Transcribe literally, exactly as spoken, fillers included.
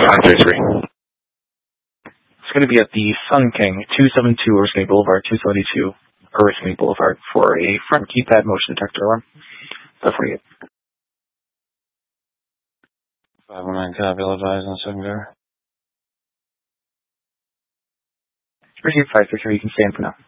five three three. It's going to be at the Sun King, two seventy-two Oriskany Boulevard, two seventy-two Oriskany Boulevard, for a front keypad motion detector alarm. That's forty-eight. five one nine, copy, I'll advise on secondary. Receive five three three, you can stand for now.